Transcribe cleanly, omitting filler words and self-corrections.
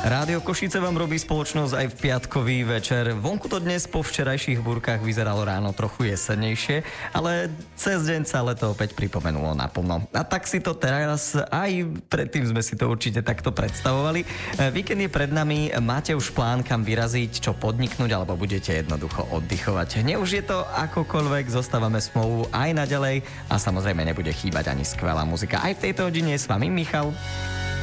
Rádio Košice vám robí spoločnosť aj v piatkový večer. Vonku to dnes po včerajších búrkach vyzeralo ráno trochu jesennejšie, ale cez deň sa leto opäť pripomenulo naplno. A tak si to teraz, aj predtým sme si to určite takto predstavovali. Víkend je pred nami, máte už plán, kam vyraziť, čo podniknúť, alebo budete jednoducho oddychovať. Už je to akokoľvek, zostávame spolu aj naďalej a samozrejme nebude chýbať ani skvelá muzika. Aj v tejto hodine je s vami Michal.